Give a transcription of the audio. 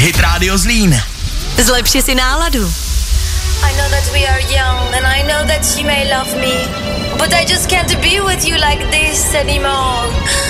Hit Radio Zlín. Zlepši si náladu. I know that we are young and I know that you may love me, but I just can't be with you like this anymore.